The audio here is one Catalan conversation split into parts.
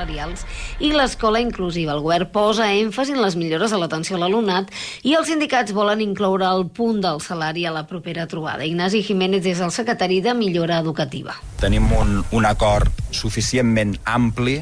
salarials i l'escola inclusiva. El govern posa èmfasi en les millores a l'atenció a l'alumnat i els sindicats volen incloure el punt del salari a la propera trobada. Ignasi Jiménez és el secretari de Millora Educativa. Tenim un acord suficientment ampli,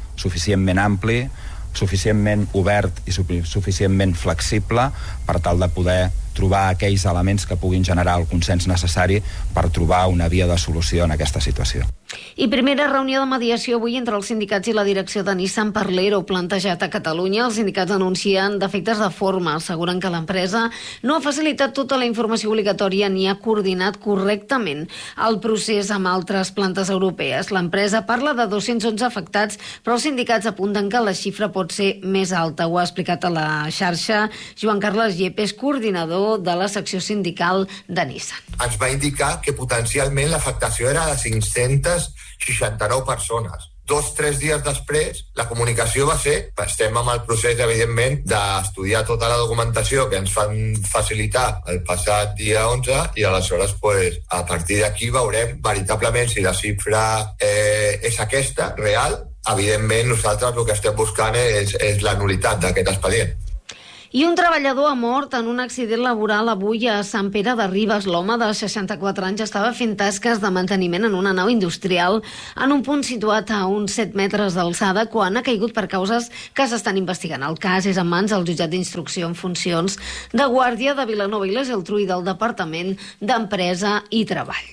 suficientment obert i suficientment flexible per tal de poder trobar aquells elements que puguin generar el consens necessari per trobar una via de solució en aquesta situació. I primera reunió de mediació avui entre els sindicats i la direcció de Nissan per l'ERO plantejat a Catalunya. Els sindicats denuncien defectes de forma. Asseguren que l'empresa no ha facilitat tota la informació obligatòria ni ha coordinat correctament el procés amb altres plantes europees. L'empresa parla de 211 afectats, però els sindicats apunten que la xifra pot ser més alta. Ho ha explicat a la xarxa Joan Carles Yepes, coordinador de la secció sindical de Nissan. Ens va indicar que potencialment l'afectació era de 569 persones. 2-3 dies després, la comunicació va ser, estem amb el procés, evidentment, d'estudiar tota la documentació que ens fan facilitar el passat dia 11 i aleshores, a partir d'aquí veurem veritablement si la xifra és aquesta, real. Evidentment, nosaltres el que estem buscant és la nul·litat d'aquest expedient. I un treballador ha mort en un accident laboral avui a Sant Pere de Ribes. L'home de 64 anys estava fent tasques de manteniment en una nau industrial en un punt situat a uns 7 metres d'alçada quan ha caigut per causes que s'estan investigant. El cas és en mans del jutjat d'instrucció en funcions de Guàrdia de Vilanova i la Geltrú i del Departament d'Empresa i Treball.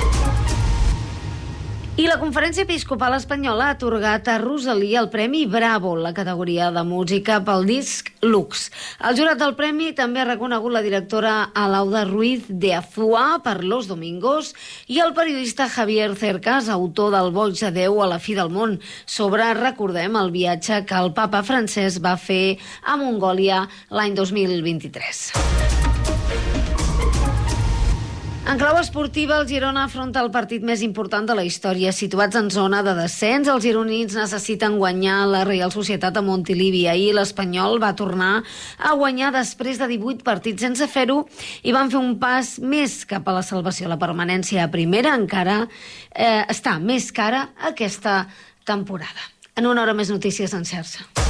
I la Conferència Episcopal Espanyola ha atorgat a Rosalía el Premi Bravo, la categoria de música pel disc Lux. El jurat del premi també ha reconegut la directora Alauda Ruiz de Azúa per Los Domingos i el periodista Javier Cercas, autor del Boig de Déu a la fi del món, sobre, recordem, el viatge que el papa Francesc va fer a Mongòlia l'any 2023. En clau esportiva, el Girona afronta el partit més important de la història. Situats en zona de descens, els gironins necessiten guanyar la Reial Societat a Montilivi. Ahir l'Espanyol va tornar a guanyar després de 18 partits sense fer-ho i van fer un pas més cap a la salvació. La permanència a primera encara està més cara aquesta temporada. En una hora més notícies en xarxa.